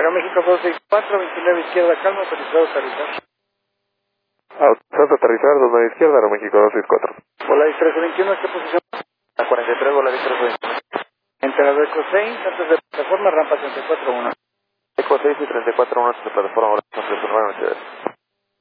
Aeroméxico 264, 29 izquierda, calma, autorizado a aterrizar. Autorizado a aterrizar, 29 izquierda, Aeroméxico 264. Volaris 1321, ¿en qué posición? A 43, Volaris 1321. Enterado Eco 6, antes de plataforma, rampa 341. Eco 6 y 34, 1 de plataforma, Volaris 39.